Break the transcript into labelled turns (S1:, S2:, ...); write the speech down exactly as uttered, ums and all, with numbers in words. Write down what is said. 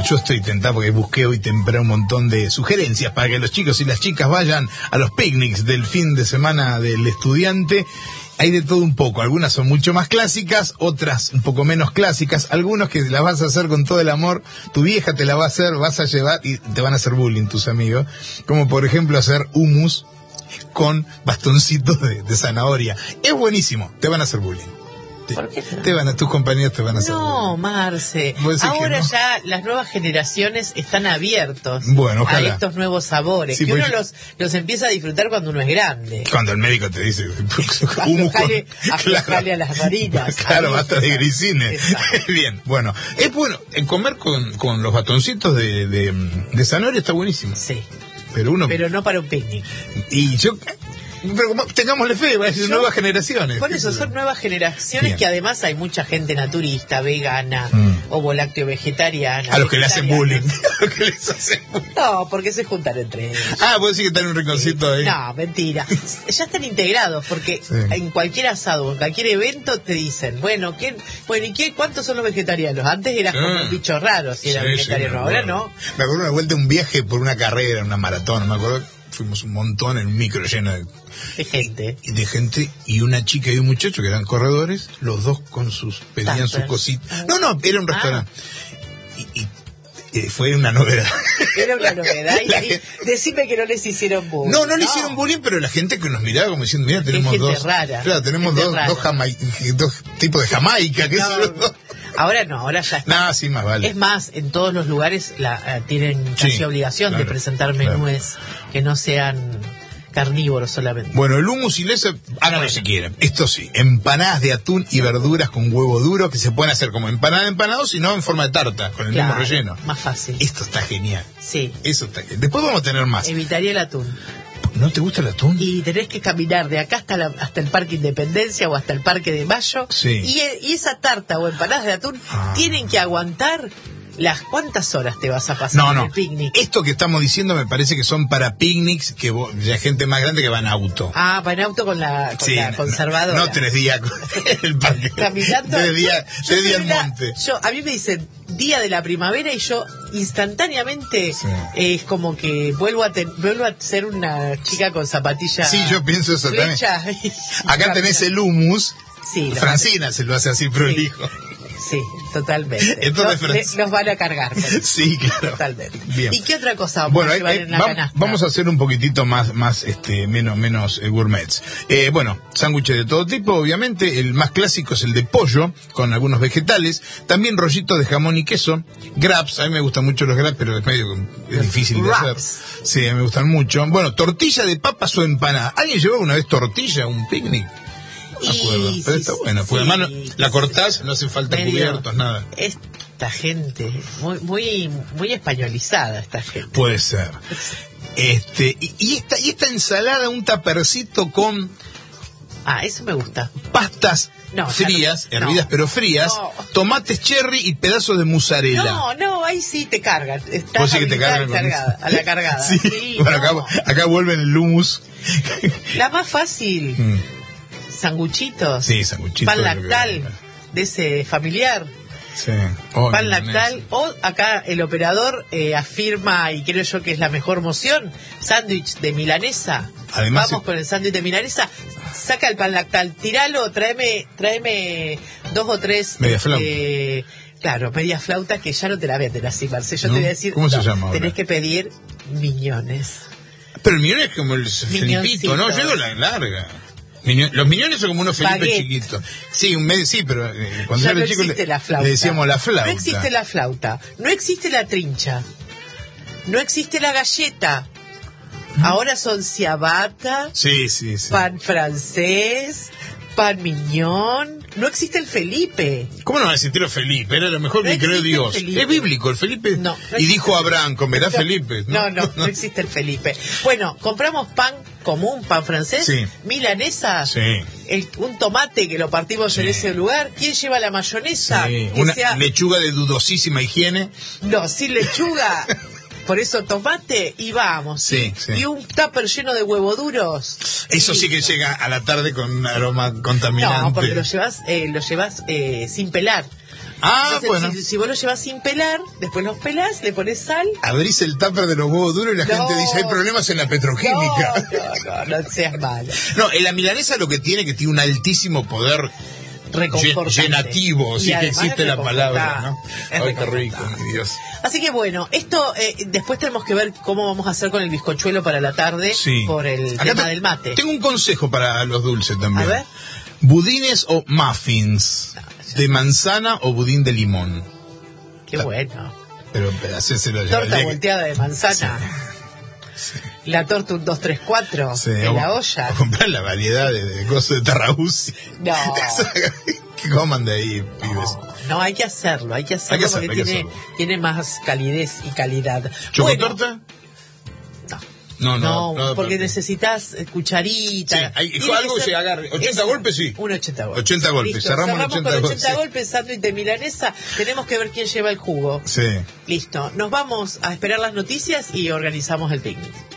S1: yo estoy tentado porque busqué hoy temprano un montón de sugerencias para que los chicos y las chicas vayan a los picnics del fin de semana del estudiante. Hay de todo un poco, algunas son mucho más clásicas, otras un poco menos clásicas, algunos que las vas a hacer con todo el amor, tu vieja te la va a hacer, vas a llevar y te van a hacer bullying tus amigos, como por ejemplo hacer hummus con bastoncitos de, de zanahoria. Es buenísimo, te van a hacer bullying. Te,
S2: ¿Por qué no?
S1: te van a, tus compañeros te van a hacer
S2: No,
S1: bullying.
S2: Marce, ahora no? Ya las nuevas generaciones están abiertos
S1: bueno,
S2: a estos nuevos sabores, sí, que uno yo... los, los empieza a disfrutar cuando uno es grande.
S1: Cuando el médico te dice
S2: aflojale, aflojale claro, a las harinas.
S1: Claro, basta de grisines. Bien, bueno, es bueno, en comer con, con los batoncitos de, de, de zanahoria está buenísimo.
S2: Sí.
S1: Pero uno...
S2: Pero no para un picnic.
S1: Y yo... Pero como, tengámosle fe, va a ser nuevas generaciones.
S2: Por eso, son nuevas generaciones. Bien. Que además hay mucha gente naturista, vegana, mm. ovo lácteo vegetariana.
S1: A los que le hacen bullying. A los que les hacen bullying.
S2: No, porque se juntan entre ellos.
S1: Ah, vos decís que están en un rinconcito ahí.
S2: No, mentira. Ya están integrados, porque sí. En cualquier asado, en cualquier evento te dicen, bueno, ¿quién, bueno, ¿y qué, cuántos son los vegetarianos? Antes eras ah. como un bicho raro si eras sí, vegetariano, sí, ahora no.
S1: Me acuerdo una vuelta de un viaje por una carrera, una maratón, me acuerdo. Fuimos un montón en un micro lleno de,
S2: de gente.
S1: De gente y una chica y un muchacho que eran corredores, los dos con sus, pedían Tampers. Sus cositas. No, no, era un restaurante. Ah. Y, y eh, fue una novedad.
S2: Era una novedad. Y, y decime que no les hicieron bullying.
S1: No, no, no le hicieron bullying, pero la gente que nos miraba como diciendo, mira, tenemos
S2: gente
S1: dos.
S2: Rara.
S1: Claro, tenemos dos, dos, jamai, dos tipos de Jamaica. ¿Qué no,
S2: no. Ahora no, ahora ya está.
S1: Nah, sí, más vale.
S2: Es más, en todos los lugares la, uh, tienen casi sí, obligación claro, de presentar menúes claro. que no sean carnívoros solamente.
S1: Bueno, el hummus inglés, háganlo bueno. si quieren. Esto sí, empanadas de atún y verduras con huevo duro que se pueden hacer como empanada de empanado, sino en forma de tarta, con el
S2: claro,
S1: mismo relleno.
S2: Más fácil.
S1: Esto está genial.
S2: Sí.
S1: Eso está genial. Después vamos a tener más.
S2: Evitaría el atún.
S1: ¿No te gusta el atún?
S2: Y tenés que caminar de acá hasta la, hasta el Parque Independencia o hasta el Parque de Mayo.
S1: Sí.
S2: Y, y esa tarta o empanadas de atún ah. tienen que aguantar las cuántas horas te vas a pasar
S1: no,
S2: en
S1: no.
S2: el picnic.
S1: Esto que estamos diciendo me parece que son para picnics que vos, ya gente más grande que va en auto.
S2: Ah, va en auto con la, con
S1: sí,
S2: la
S1: no,
S2: conservadora.
S1: No tres días en el parque.
S2: Caminando.
S1: Tres días, tres días en monte.
S2: Yo, a mí me dicen día de la primavera y yo instantáneamente sí. eh, es como que vuelvo a ten, vuelvo a ser una chica con zapatillas.
S1: Sí, yo pienso eso
S2: flecha,
S1: también. Acá tenés el hummus.
S2: Sí,
S1: Francina se lo hace así prolijo.
S2: Sí. Sí, totalmente.
S1: Entonces,
S2: no, les, los van a cargar.
S1: Sí, claro.
S2: Totalmente.
S1: Bien.
S2: ¿Y qué otra cosa vamos
S1: bueno,
S2: a llevar
S1: eh,
S2: en la
S1: va,
S2: canasta?
S1: Vamos a hacer un poquitito más, más este, menos, menos eh, gourmets. Eh, bueno, sándwiches de todo tipo, obviamente. El más clásico es el de pollo, con algunos vegetales. También rollitos de jamón y queso. Grabs, a mí me gustan mucho los grabs, pero es medio es difícil de hacer. Sí, a mí me gustan mucho. Bueno, tortilla de papas o empanada. ¿Alguien llevó una vez tortilla a un picnic? No acuerdo,
S2: y,
S1: pero
S2: sí,
S1: está buena, porque
S2: sí,
S1: además no, la cortás, no hace falta medio, cubiertos, nada.
S2: Esta gente, muy muy muy españolizada esta gente.
S1: Puede ser. Este, y, y esta, y esta ensalada, un tapercito con
S2: ah, eso me gusta.
S1: Pastas
S2: no,
S1: frías,
S2: no,
S1: hervidas
S2: no,
S1: pero frías,
S2: no.
S1: Tomates cherry y pedazos de mozzarella.
S2: No, no, ahí sí te cargan. Está
S1: ¿Vos sí que te cargan
S2: cargada, a la cargada.
S1: Sí,
S2: sí
S1: bueno,
S2: no.
S1: acá, acá vuelven el hummus.
S2: La más fácil. Mm. Sanguchitos.
S1: Sí, sanguchitos.
S2: Pan lactal, de ese familiar.
S1: Sí. Oh,
S2: Pan lactal. O acá el operador eh, afirma, y creo yo que es la mejor moción, sándwich de milanesa.
S1: Además,
S2: vamos sí. con el sándwich de milanesa. Saca el pan lactal, tiralo, tráeme, tráeme dos o tres.
S1: Media flauta.
S2: Eh, claro, media flauta que ya no te la venden así, Marce. Yo
S1: ¿No?
S2: te voy a decir.
S1: ¿Cómo
S2: no,
S1: se llama ahora?
S2: Tenés que pedir miñones.
S1: Pero el miñón es como el Felipito, ¿no? Yo digo la larga. Miñón, los miñones son como unos Felipe chiquitos. Sí, un medio, sí, pero eh, cuando
S2: ya
S1: yo era
S2: no
S1: chico
S2: existe
S1: le,
S2: la flauta.
S1: le decíamos la flauta.
S2: No existe la flauta, no existe la trincha, no existe la galleta. ¿Mm? Ahora son ciabatta,
S1: sí, sí, sí.
S2: pan francés, pan miñón. No existe el Felipe.
S1: ¿Cómo no va a existir el Felipe? Era lo mejor no que creó Dios. Es bíblico el Felipe.
S2: No, no
S1: y dijo Abraham, comerá
S2: no,
S1: Felipe.
S2: No, no, no, no existe el Felipe. Bueno, compramos pan común, pan francés,
S1: sí.
S2: milanesa,
S1: sí.
S2: el, un tomate que lo partimos sí. en ese lugar. ¿Quién lleva la mayonesa?
S1: Sí.
S2: Que
S1: Una
S2: sea...
S1: lechuga de dudosísima higiene.
S2: No, sin lechuga. Por eso tomate y vamos.
S1: Sí, sí.
S2: Y un tupper lleno de huevo duros.
S1: Eso sí que llega a la tarde con un aroma contaminante.
S2: No, porque lo llevas, eh, lo llevas eh, sin pelar.
S1: Ah,
S2: Entonces,
S1: bueno.
S2: Si, si vos los llevas sin pelar, después los pelás, le pones sal.
S1: Abrís el tupper de los huevos duros y la
S2: No.
S1: gente dice, hay problemas en la petroquímica.
S2: No, no, no, no seas malo.
S1: No, en la milanesa lo que tiene que tiene un altísimo poder
S2: Reconfortante.
S1: llenativo,
S2: Y
S1: sí que
S2: además
S1: existe
S2: es
S1: la palabra, ¿no?
S2: reconfortante. Es
S1: Ay, qué rico,
S2: reconfortante.
S1: mi Dios.
S2: Así que bueno, esto eh, después tenemos que ver cómo vamos a hacer con el bizcochuelo para la tarde
S1: Sí.
S2: por el
S1: Acá
S2: tema
S1: te-
S2: del mate.
S1: Tengo un consejo para los dulces también.
S2: A ver.
S1: ¿Budines o muffins? ¿De manzana o budín de limón?
S2: Qué bueno.
S1: Pero hacéselo ya.
S2: Torta
S1: el día que-
S2: volteada de manzana. La torta un dos tres cuatro
S1: Sí,
S2: de
S1: o-
S2: la olla.
S1: o comprar la variedad de, de cosas de Tarraguzzi.
S2: No.
S1: Que coman de ahí, pibes.
S2: No, hay que hacerlo, hay que hacerlo,
S1: Hay que hacerlo,
S2: porque
S1: hay que
S2: tiene,
S1: hacerlo.
S2: tiene más calidez y calidad.
S1: ¿Chocotorta?
S2: Bueno,
S1: No,
S2: no,
S1: no, no.
S2: porque
S1: pero-
S2: necesitas eh, cucharita.
S1: Sí, hay-
S2: Tiene
S1: algo
S2: que
S1: se agarre. ochenta
S2: Eso,
S1: golpes, sí.
S2: Un ochenta golpes.
S1: ochenta golpes,
S2: Listo,
S1: cerramos
S2: cerramos
S1: ochenta
S2: con
S1: golpes,
S2: ochenta
S1: sí.
S2: golpes, sándwich de milanesa. Tenemos que ver quién lleva el jugo.
S1: Sí.
S2: Listo, nos vamos a esperar las noticias y organizamos el picnic.